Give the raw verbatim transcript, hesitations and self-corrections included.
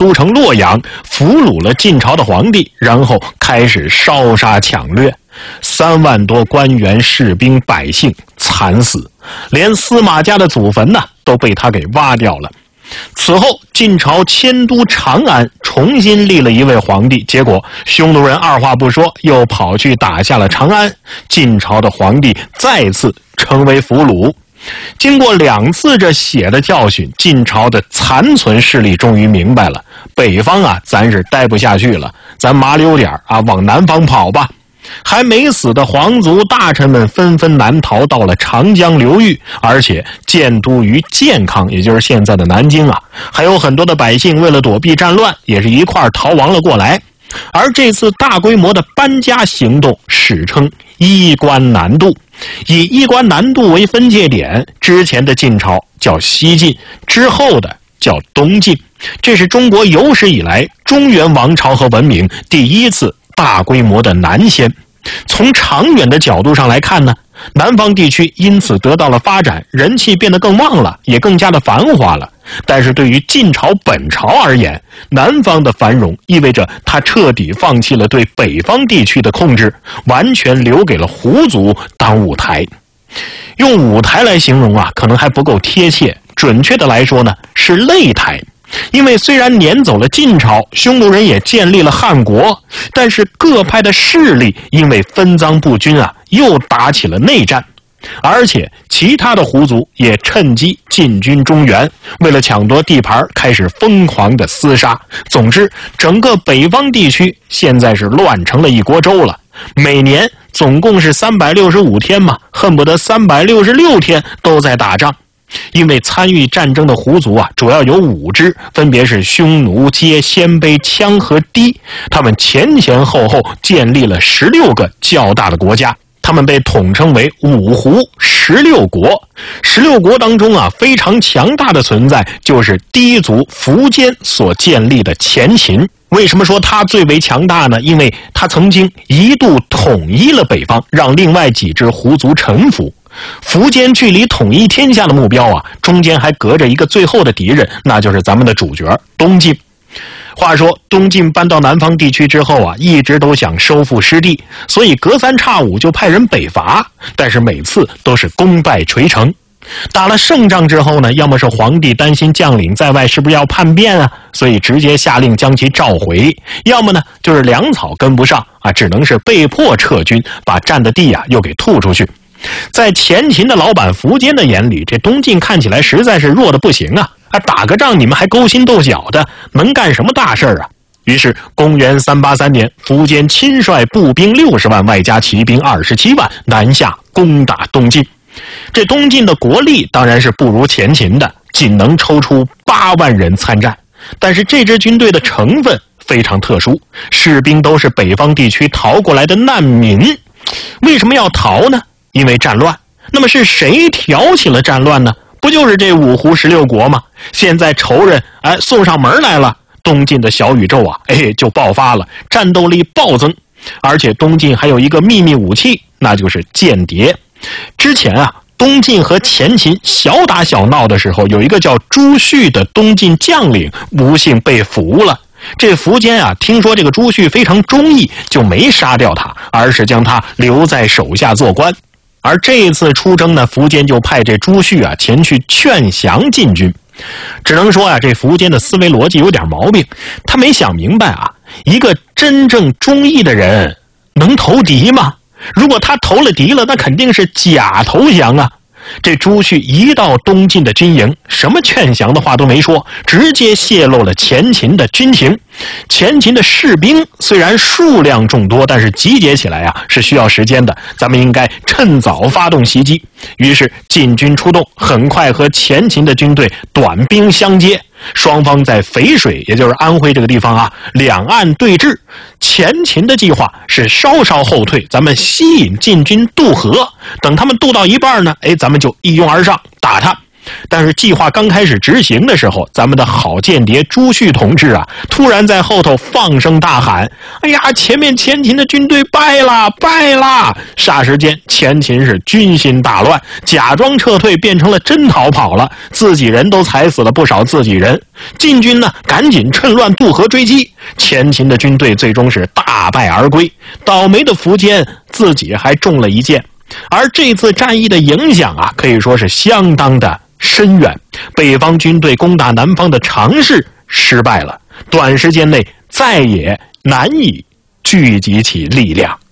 都城洛阳，俘虏了晋朝的皇帝，然后开始烧杀抢掠，三万多官员、士兵、百姓惨死，连司马家的祖坟呢都被他给挖掉了。此后晋朝迁都长安，重新立了一位皇帝，结果匈奴人二话不说又跑去打下了长安，晋朝的皇帝再次成为俘虏。经过两次这血的教训，晋朝的残存势力终于明白了，北方啊咱是待不下去了，咱麻溜点啊往南方跑吧。还没死的皇族大臣们纷纷南逃到了长江流域，而且建都于建康，也就是现在的南京啊。还有很多的百姓为了躲避战乱，也是一块儿逃亡了过来。而这次大规模的搬家行动史称衣冠南渡，以衣冠南渡为分界点，之前的晋朝叫西晋，之后的叫东晋。这是中国有史以来中原王朝和文明第一次大规模的南迁。从长远的角度上来看呢，南方地区因此得到了发展，人气变得更旺了，也更加的繁华了。但是对于晋朝本朝而言，南方的繁荣意味着他彻底放弃了对北方地区的控制，完全留给了胡族当舞台。用舞台来形容啊，可能还不够贴切，准确的来说呢，是擂台。因为虽然撵走了晋朝，匈奴人也建立了汉国，但是各派的势力因为分赃不均啊，又打起了内战。而且其他的胡族也趁机进军中原，为了抢夺地盘开始疯狂的厮杀。总之整个北方地区现在是乱成了一锅粥了，每年总共是三百六十五天嘛，恨不得三百六十六天都在打仗。因为参与战争的胡族啊，主要有五支，分别是匈奴、羯、鲜卑、羌和氐，他们前前后后建立了十六个较大的国家，他们被统称为五胡十六国。十六国当中啊，非常强大的存在就是氐族苻坚所建立的前秦。为什么说他最为强大呢？因为他曾经一度统一了北方，让另外几支胡族臣服。苻坚距离统一天下的目标啊，中间还隔着一个最后的敌人，那就是咱们的主角东晋。话说东晋搬到南方地区之后啊，一直都想收复失地，所以隔三差五就派人北伐，但是每次都是功败垂成。打了胜仗之后呢，要么是皇帝担心将领在外是不是要叛变啊，所以直接下令将其召回；要么呢就是粮草跟不上啊，只能是被迫撤军，把占的地啊又给吐出去。在前秦的老板苻坚的眼里，这东晋看起来实在是弱的不行啊！啊，打个仗你们还勾心斗角的，能干什么大事啊？于是，公元三八三年，苻坚亲率步兵六十万，外加骑兵二十七万，南下攻打东晋。这东晋的国力当然是不如前秦的，仅能抽出八万人参战。但是这支军队的成分非常特殊，士兵都是北方地区逃过来的难民。为什么要逃呢？因为战乱。那么是谁挑起了战乱呢？不就是这五胡十六国吗？现在仇人哎送上门来了，东晋的小宇宙啊哎就爆发了，战斗力暴增。而且东晋还有一个秘密武器，那就是间谍。之前啊，东晋和前秦小打小闹的时候，有一个叫朱旭的东晋将领不幸被俘了。这苻坚啊，听说这个朱旭非常忠义，就没杀掉他，而是将他留在手下做官。而这一次出征呢，苻坚就派这朱旭啊前去劝降晋军。只能说啊，这苻坚的思维逻辑有点毛病，他没想明白啊，一个真正忠义的人能投敌吗？如果他投了敌了，那肯定是假投降啊。这朱旭一到东晋的军营，什么劝降的话都没说，直接泄露了前秦的军情。前秦的士兵虽然数量众多，但是集结起来啊是需要时间的，咱们应该趁早发动袭击。于是晋军出动，很快和前秦的军队短兵相接，双方在淝水，也就是安徽这个地方啊，两岸对峙。前秦的计划是稍稍后退，咱们吸引晋军渡河，等他们渡到一半呢，哎，咱们就一拥而上打他。 但是计划刚开始执行的时候，咱们的好间谍朱旭同志啊，突然在后头放声大喊：哎呀，前面前秦的军队败了，败了！霎时间，前秦是军心大乱，假装撤退变成了真逃跑了，自己人都踩死了不少自己人。晋军呢，赶紧趁乱渡河追击，前秦的军队最终是大败而归。倒霉的苻坚自己还中了一箭。而这次战役的影响啊，可以说是相当的深远。北方军队攻打南方的尝试失败了，短时间内再也难以聚集起力量。